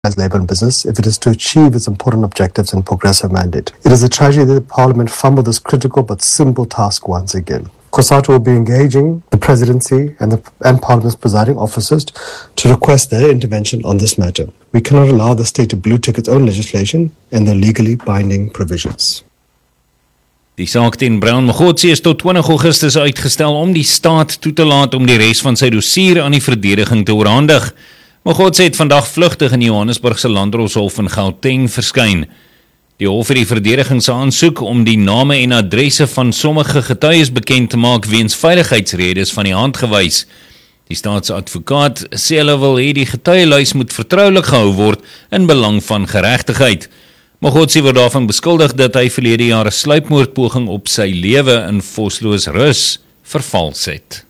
labour and business if it is to achieve its important objectives and progressive mandate. It is a tragedy that Parliament fumbled this critical but simple task once again. COSATU will be engaging the Presidency and Parliament's presiding officers to request their intervention on this matter. We cannot allow the state to blue tick its own legislation and their legally binding provisions. Die saak teen Brown Mogotsi is tot 20 Augustus uitgestel om die staat toe te laat om die res van sy dossier aan die verdediging te oorhandig. Mogotsi het vandag vlugtig in Johannesburgse Landdroshof in Gauteng verskyn. Die hof het die verdediging se aansoek om die name en adresse van sommige getuies bekend te maak weens veiligheidsredes van die hand gewys. Die staatsadvokaat sê hulle wil hê die getuielys moet vertroulik gehou word in belang van geregtigheid. Mogotsi word daarvan beskuldig dat hy verlede jaar 'n sluipmoordpoging op sy lewe in Vosloorus vervals het.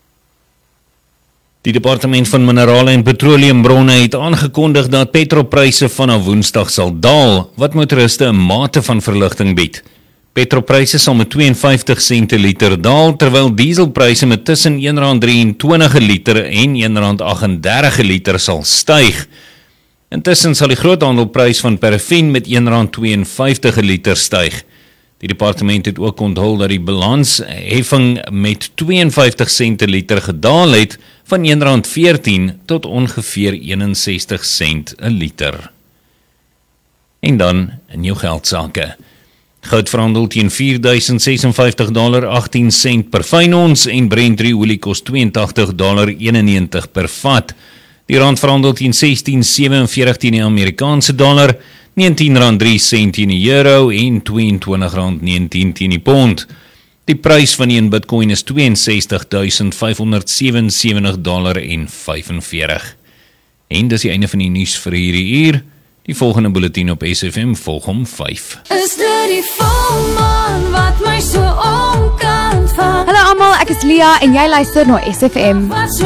Die Departement van Minerale en Petroleumbronne het aangekondig dat petrolpryse vanaf Woensdag sal daal, wat motoriste 'n mate van verligting bied. Petrolpryse sal met 52 sente liter daal, terwyl dieselpryse met tussen R1.23 liter en R1.38 liter sal styg. Intussen sal die groothandelprys van parafin met R1.52 liter styg. Die departement het ook onthul dat die balansheffing met 52 sente liter gedaal het van R1.14 tot ongeveer 61 sent 'n liter. En dan in jou geldsake. Goud verhandel teen $4,056.18 per fyn ons en Brent olie kos $82.91 per vat. Die rand verhandel teen 16,47 teen die Amerikaanse dollar, R19.03 teen die euro en R22.19 teen die pond. Die prys van een bitcoin is $62,577.45. En dis die einde van die nuus vir hierdie uur. Die volgende bulletin op SFM volg om 5. Is dit die volmaan wat my so omkant van? Hallo almal, ek is Lia en jy luister na SFM.